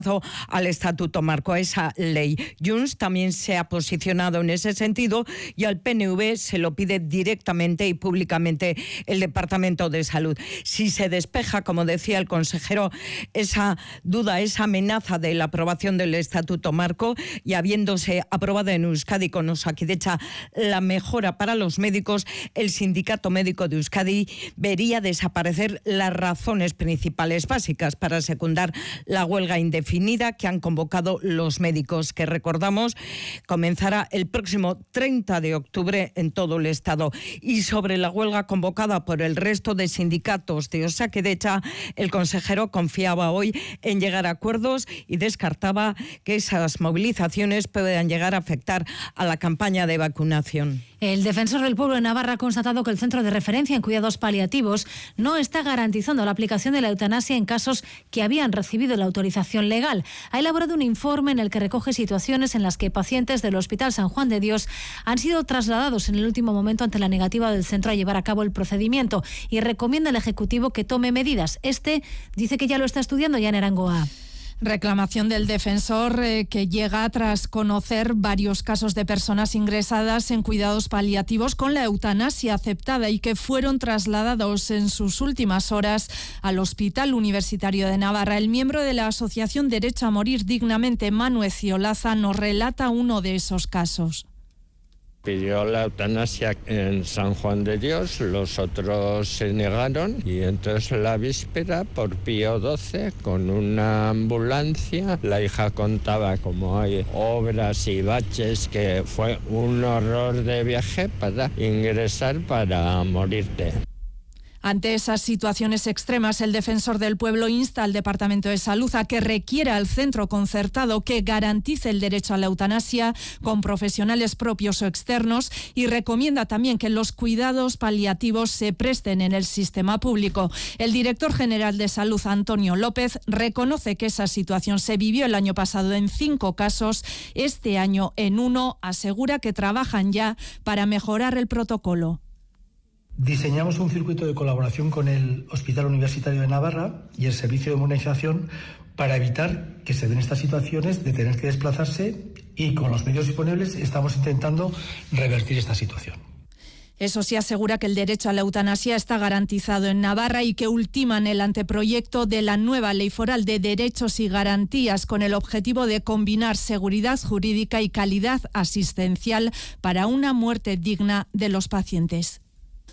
al Estatuto Marco, a esa ley. Junts también se ha posicionado en ese sentido y al PNV se lo pide directamente y públicamente el Departamento de Salud. Si se despeja, como decía el consejero, esa duda, esa amenaza de la aprobación del Estatuto Marco y habiéndose aprobado en Euskadi con Osakidetza la mejora para los médicos, el Sindicato Médico de Euskadi vería desaparecer las razones principales básicas para secundar la huelga indefinida que han convocado los médicos, que recordamos comenzará el próximo 30 de octubre en todo el Estado. Y sobre la huelga convocada por el resto de sindicatos de Osakidetza, el consejero confiaba hoy en llegar a acuerdos y descartaba que esas movilizaciones puedan llegar a afectar a la campaña de vacunación. El defensor del pueblo de Navarra ha constatado que el centro de referencia en cuidados paliativos no está garantizando la aplicación de la eutanasia en casos que habían recibido la autorización legal. Ha elaborado un informe en el que recoge situaciones en las que pacientes del Hospital San Juan de Dios han sido trasladados en el último momento ante la negativa del centro a llevar a cabo el procedimiento y recomienda al Ejecutivo que tome medidas. Dice que ya lo está estudiando ya en Arangoa. Reclamación del defensor que llega tras conocer varios casos de personas ingresadas en cuidados paliativos con la eutanasia aceptada y que fueron trasladados en sus últimas horas al Hospital Universitario de Navarra. El miembro de la Asociación Derecho a Morir Dignamente, Manu Eciolaza, nos relata uno de esos casos. Pidió la eutanasia en San Juan de Dios, los otros se negaron y entonces la víspera por Pío XII con una ambulancia, la hija contaba como hay obras y baches, que fue un horror de viaje para ingresar para morirte. Ante esas situaciones extremas, el defensor del pueblo insta al Departamento de Salud a que requiera al centro concertado que garantice el derecho a la eutanasia con profesionales propios o externos y recomienda también que los cuidados paliativos se presten en el sistema público. El director general de Salud, Antonio López, reconoce que esa situación se vivió el año pasado en 5 casos, este año en 1, asegura que trabajan ya para mejorar el protocolo. Diseñamos un circuito de colaboración con el Hospital Universitario de Navarra y el Servicio de Inmunización para evitar que se den estas situaciones de tener que desplazarse, y con los medios disponibles estamos intentando revertir esta situación. Eso sí, asegura que el derecho a la eutanasia está garantizado en Navarra y que ultiman el anteproyecto de la nueva Ley Foral de Derechos y Garantías con el objetivo de combinar seguridad jurídica y calidad asistencial para una muerte digna de los pacientes.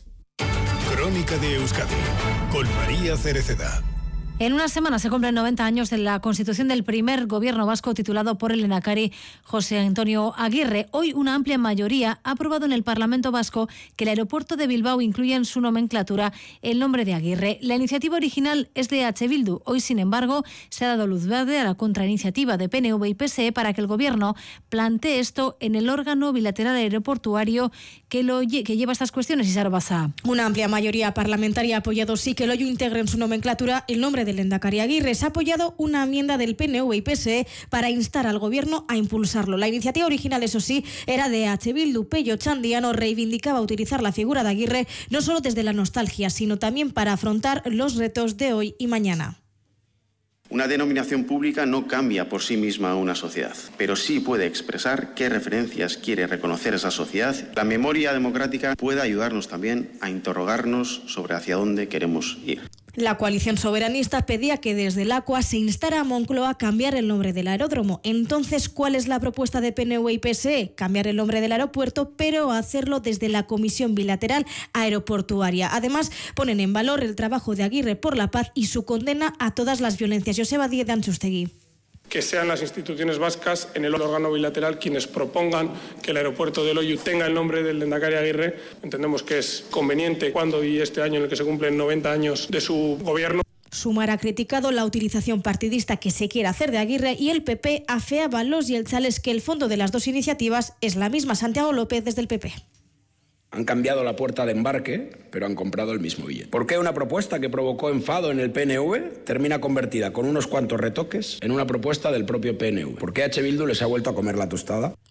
Crónica de Euskadi, con María Cereceda. En una semana se cumplen 90 años de la constitución del primer gobierno vasco titulado por el lehendakari José Antonio Aguirre. Hoy una amplia mayoría ha aprobado en el Parlamento vasco que el aeropuerto de Bilbao incluya en su nomenclatura el nombre de Aguirre. La iniciativa original es de H. Bildu. Hoy, sin embargo, se ha dado luz verde a la contrainiciativa de PNV y PSE para que el gobierno plantee esto en el órgano bilateral aeroportuario que lleva estas cuestiones. Isar Baza. Una amplia mayoría parlamentaria ha apoyado sí que el hoyo integre en su nomenclatura el nombre del lehendakari Aguirre. Se ha apoyado una enmienda del PNV y PSE para instar al gobierno a impulsarlo. La iniciativa original, eso sí, era de H. Bildu. Pello Chandiano reivindicaba utilizar la figura de Aguirre no solo desde la nostalgia, sino también para afrontar los retos de hoy y mañana. Una denominación pública no cambia por sí misma a una sociedad, pero sí puede expresar qué referencias quiere reconocer esa sociedad. La memoria democrática puede ayudarnos también a interrogarnos sobre hacia dónde queremos ir. La coalición soberanista pedía que desde el ACUA se instara a Moncloa a cambiar el nombre del aeródromo. Entonces, ¿cuál es la propuesta de PNV y PSE? Cambiar el nombre del aeropuerto, pero hacerlo desde la Comisión Bilateral Aeroportuaria. Además, ponen en valor el trabajo de Aguirre por la paz y su condena a todas las violencias. Joseba Díez de Anchustegui. Que sean las instituciones vascas en el órgano bilateral quienes propongan que el aeropuerto de Loiu tenga el nombre del lehendakari Aguirre. Entendemos que es conveniente cuando y este año en el que se cumplen 90 años de su gobierno. Sumar ha criticado la utilización partidista que se quiere hacer de Aguirre y el PP afeaba los yeltzales que el fondo de las dos iniciativas es la misma. Santiago López desde el PP. Han cambiado la puerta de embarque, pero han comprado el mismo billete. ¿Por qué una propuesta que provocó enfado en el PNV termina convertida con unos cuantos retoques en una propuesta del propio PNV? ¿Por qué H. Bildu les ha vuelto a comer la tostada?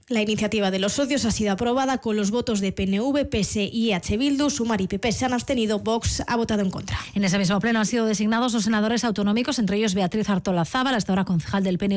La iniciativa de los socios ha sido aprobada con los votos de PNV, PS y EH Bildu. Sumar y PP se han abstenido. Vox ha votado en contra. En ese mismo pleno han sido designados los senadores autonómicos, entre ellos Beatriz Artolazabal, hasta ahora concejal del PNV